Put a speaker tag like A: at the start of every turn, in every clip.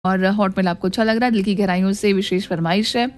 A: और हॉटमेल आपको अच्छा लग रहा है, दिल की गहराइयों से विशेष फरमाइश है।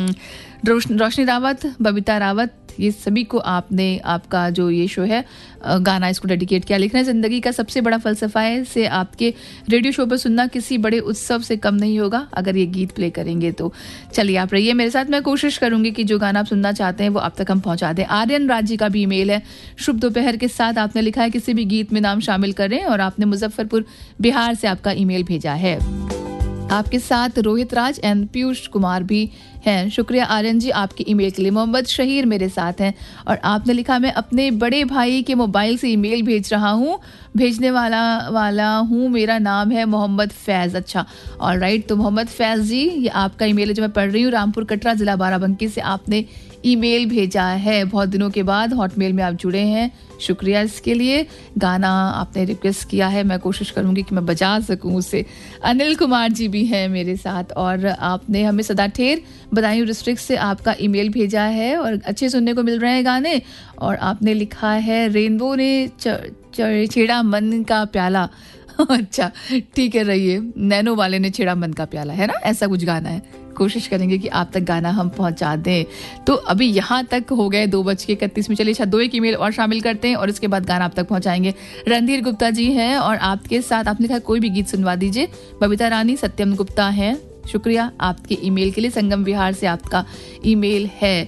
A: रोशनी रावत, बबीता रावत, ये सभी को आपने आपका जो ये शो है गाना इसको डेडिकेट किया। लिख रहे हैं जिंदगी का सबसे बड़ा फलसफा है से आपके रेडियो शो पर सुनना किसी बड़े उत्सव से कम नहीं होगा अगर ये गीत प्ले करेंगे तो। चलिए आप रहिए मेरे साथ, मैं कोशिश करूंगी कि जो गाना आप सुनना चाहते हैं वो आप तक हम पहुंचा दें। आर्यन राज जी का भी ईमेल है, शुभ दोपहर के साथ आपने लिखा है किसी भी गीत में नाम शामिल करें, और आपने मुजफ्फरपुर बिहार से आपका ईमेल भेजा है। आपके साथ रोहित राज एंड पीयूष कुमार भी हैं। शुक्रिया आर्यन जी आपके ईमेल के लिए। मोहम्मद शहीर मेरे साथ हैं और आपने लिखा मैं अपने बड़े भाई के मोबाइल से ईमेल भेज रहा हूँ, भेजने वाला हूँ, मेरा नाम है मोहम्मद फैज़। अच्छा ऑलराइट, तो मोहम्मद फैज़ जी ये आपका ईमेल है जो मैं पढ़ रही हूँ। रामपुर कटरा जिला बाराबंकी से आपने ईमेल भेजा है। बहुत दिनों के बाद हॉटमेल में आप जुड़े हैं, शुक्रिया इसके लिए। गाना आपने रिक्वेस्ट किया है, मैं कोशिश करूंगी कि मैं बजा सकूं उसे। अनिल कुमार जी भी हैं मेरे साथ और आपने हमें सदा ठेर बदायूं डिस्ट्रिक्ट से आपका ईमेल भेजा है और अच्छे सुनने को मिल रहे हैं गाने। और आपने लिखा है रेनबो ने छेड़ा मन का प्याला। अच्छा ठीक है, रहिए, नैनो वाले ने छेड़ा मन का प्याला, है ना, ऐसा कुछ गाना है। कोशिश करेंगे कि आप तक गाना हम पहुंचा दें। तो अभी यहाँ तक हो गए 2:31 में। चलिए 2 ईमेल और शामिल करते हैं और इसके बाद गाना आप तक पहुंचाएंगे। रणधीर गुप्ता जी हैं और आपके साथ आपने कहा कोई भी गीत सुनवा दीजिए। बबीता रानी, सत्यम गुप्ता हैं, शुक्रिया आपके ईमेल के लिए। संगम विहार से आपका ईमेल है।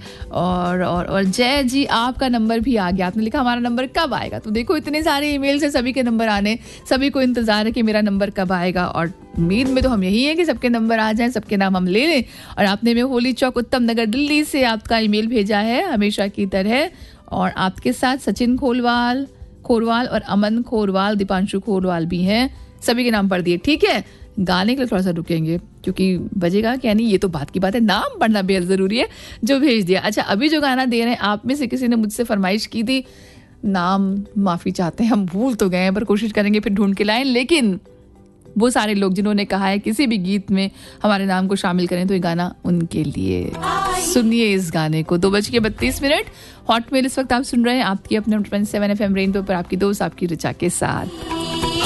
A: और जय जी आपका नंबर भी आ गया, आपने लिखा हमारा नंबर कब आएगा। तो देखो इतने सारे ईमेल से सभी के नंबर आने, सभी को इंतजार है कि मेरा नंबर कब आएगा। और उम्मीद में तो हम यही है कि सबके नंबर आ जाएं, सबके नाम हम ले लें। और आपने में होली चौक उत्तम नगर दिल्ली से आपका ईमेल भेजा है हमेशा की तरह। और आपके साथ सचिन खोरवाल और अमन खोरवाल, दीपांशु खोरवाल भी हैं, सभी के नाम पढ़ दिए। ठीक है, गाने के लिए थोड़ा सा रुकेंगे क्योंकि बजेगा क्या नहीं ये तो बात की बात है, नाम पढ़ना बेहद जरूरी है जो भेज दिया। अच्छा अभी जो गाना दे रहे हैं आप में से किसी ने मुझसे फरमाइश की थी, नाम माफी चाहते हैं, हम भूल तो गए हैं पर कोशिश करेंगे फिर ढूंढ के लाएं। लेकिन वो सारे लोग जिन्होंने कहा है किसी भी गीत में हमारे नाम को शामिल करें तो ये गाना उनके लिए। सुनिए इस गाने को। 2:32 हॉटमेल इस वक्त आप सुन रहे हैं आपकी अपने 7 FM रेनबो पर, आपकी दोस्त आपकी ऋचा के साथ।